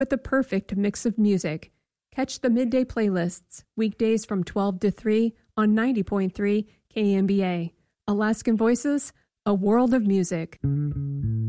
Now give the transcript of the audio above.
with the perfect mix of music. Catch the midday playlists, weekdays from 12 to 3 on 90.3 KMBA. Alaskan Voices, a world of music.